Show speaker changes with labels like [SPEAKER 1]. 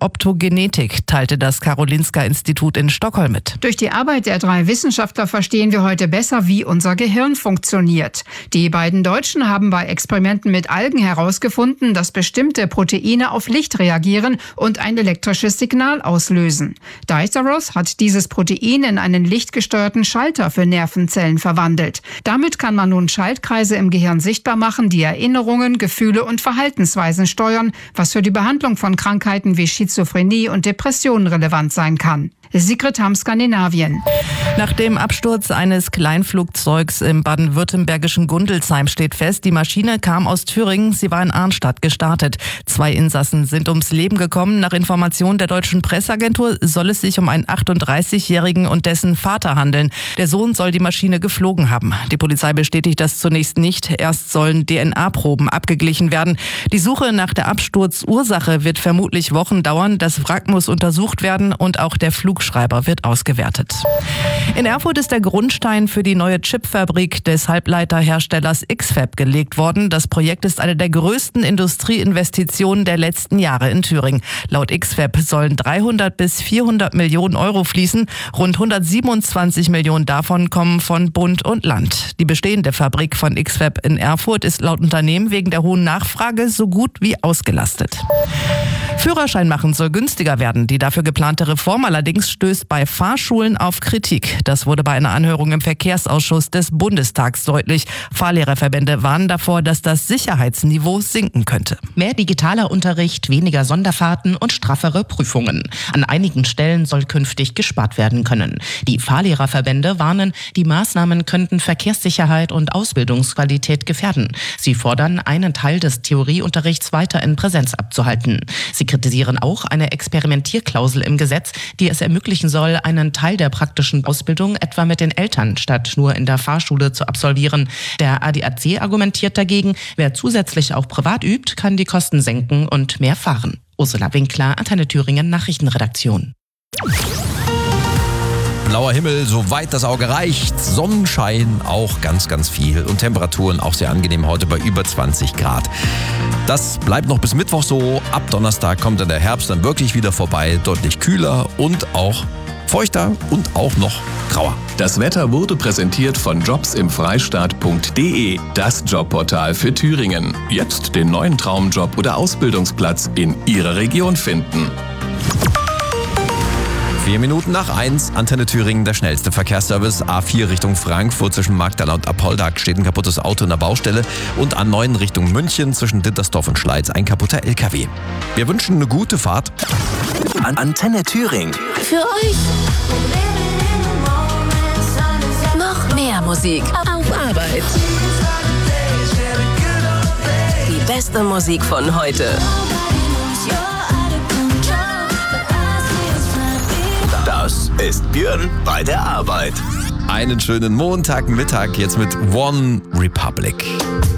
[SPEAKER 1] Optogenetik, teilte das Karolinska-Institut in Stockholm mit.
[SPEAKER 2] Durch die Arbeit der 3 Wissenschaftler verstehen wir heute besser, wie unser Gehirn funktioniert. Die beiden Deutschen haben bei Experimenten mit Algen herausgefunden, dass bestimmte Proteine auf Licht reagieren und ein elektrisches Signal auslösen. Diceros hat dieses Protein in einen lichtgesteuerten Schalter für Nervenzellen verwandelt. Damit kann man nun Schaltkreise im Gehirn sichtbar machen, die Erinnerungen, Gefühle und Verhaltensweisen steuern, was für die Behandlung von Krankheiten wie Schizophrenie und Depressionen relevant sein kann. Sigrid Hamm, Skandinavien.
[SPEAKER 1] Nach dem Absturz eines Kleinflugzeugs im baden-württembergischen Gundelsheim steht fest, die Maschine kam aus Thüringen, sie war in Arnstadt gestartet. 2 Insassen sind ums Leben gekommen. Nach Informationen der deutschen Presseagentur soll es sich um einen 38-Jährigen und dessen Vater handeln. Der Sohn soll die Maschine geflogen haben. Die Polizei bestätigt das zunächst nicht. Erst sollen DNA-Proben abgeglichen werden. Die Suche nach der Absturzursache wird vermutlich Wochen dauern. Das Wrack muss untersucht werden und auch der Flugschreiber wird ausgewertet. In Erfurt ist der Grundstein für die neue Chipfabrik des Halbleiterherstellers X-FAB gelegt worden. Das Projekt ist eine der größten Industrieinvestitionen der letzten Jahre in Thüringen. Laut X-FAB sollen 300 bis 400 Millionen Euro fließen. Rund 127 Millionen davon kommen von Bund und Land. Die bestehende Fabrik von X-FAB in Erfurt ist laut Unternehmen wegen der hohen Nachfrage so gut wie ausgelastet. Führerschein machen soll günstiger werden. Die dafür geplante Reform allerdings stößt bei Fahrschulen auf Kritik. Das wurde bei einer Anhörung im Verkehrsausschuss des Bundestags deutlich. Fahrlehrerverbände warnen davor, dass das Sicherheitsniveau sinken könnte.
[SPEAKER 3] Mehr digitaler Unterricht, weniger Sonderfahrten und straffere Prüfungen. An einigen Stellen soll künftig gespart werden können. Die Fahrlehrerverbände warnen, die Maßnahmen könnten Verkehrssicherheit und Ausbildungsqualität gefährden. Sie fordern, einen Teil des Theorieunterrichts weiter in Präsenz abzuhalten. Sie kritisieren auch eine Experimentierklausel im Gesetz, die es ermöglichen soll, einen Teil der praktischen Ausbildung etwa mit den Eltern statt nur in der Fahrschule zu absolvieren. Der ADAC argumentiert dagegen, wer zusätzlich auch privat übt, kann die Kosten senken und mehr fahren. Ursula Winkler, Antenne Thüringen Nachrichtenredaktion.
[SPEAKER 4] Blauer Himmel, soweit das Auge reicht. Sonnenschein auch ganz, ganz viel. Und Temperaturen auch sehr angenehm heute bei über 20 Grad. Das bleibt noch bis Mittwoch so. Ab Donnerstag kommt dann der Herbst dann wirklich wieder vorbei. Deutlich kühler und auch feuchter und auch noch grauer.
[SPEAKER 5] Das Wetter wurde präsentiert von jobsimfreistaat.de, das Jobportal für Thüringen. Jetzt den neuen Traumjob oder Ausbildungsplatz in Ihrer Region finden.
[SPEAKER 4] 4 Minuten nach 1, Antenne Thüringen, der schnellste Verkehrsservice. A4 Richtung Frankfurt zwischen Magdala und Apolda steht ein kaputtes Auto in der Baustelle. Und A9 Richtung München zwischen Dittersdorf und Schleiz ein kaputter LKW. Wir wünschen eine gute Fahrt.
[SPEAKER 6] Antenne Thüringen.
[SPEAKER 7] Für euch. Noch mehr Musik auf Arbeit. Die beste Musik von heute.
[SPEAKER 6] Das ist Björn bei der Arbeit.
[SPEAKER 4] Einen schönen Montagmittag jetzt mit One Republic.